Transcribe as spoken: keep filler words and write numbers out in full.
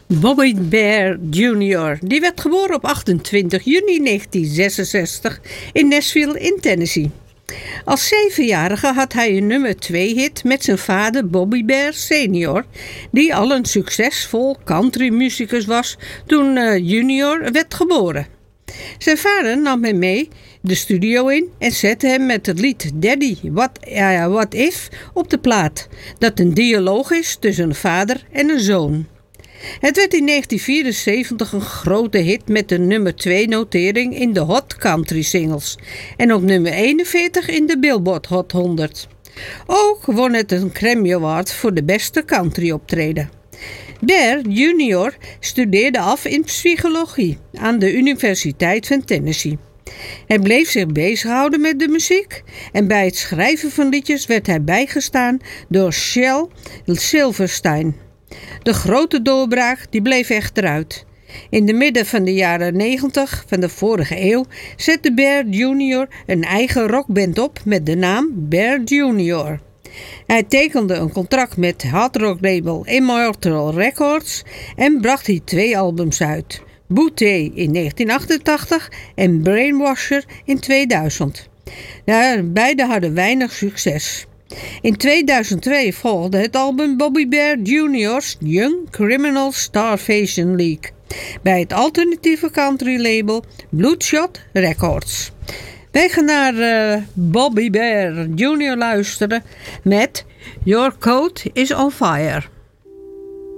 Bobby Bare junior Die werd geboren op achtentwintig juni negentien zesenzestig in Nashville in Tennessee. Als zevenjarige had hij een nummer twee hit met zijn vader Bobby Bare senior, die al een succesvol countrymusicus was toen uh, junior werd geboren. Zijn vader nam hem mee de studio in en zette hem met het lied Daddy, What, uh, What If op de plaat, dat een dialoog is tussen een vader en een zoon. Het werd in negentien vierenzeventig een grote hit met een nummer twee notering in de Hot Country Singles en op nummer eenenveertig in de Billboard Hot honderd. Ook won het een Grammy Award voor de beste country optreden. Bare junior studeerde af in psychologie aan de Universiteit van Tennessee. Hij bleef zich bezighouden met de muziek en bij het schrijven van liedjes werd hij bijgestaan door Shel Silverstein. De grote doorbraak die bleef echter uit. In de midden van de jaren negentig van de vorige eeuw zette Bare junior een eigen rockband op met de naam Bare junior Hij tekende een contract met hardrocklabel Immortal Records en bracht hier twee albums uit. Booty in negentien achtentachtig en Brainwasher in tweeduizend. Nou, beide hadden weinig succes. In tweeduizend twee volgde het album Bobby Bare junior's Young Criminal Starvation League bij het alternatieve country label Bloodshot Records. Wij gaan naar uh, Bobby Bare junior luisteren met Your Coat is on Fire.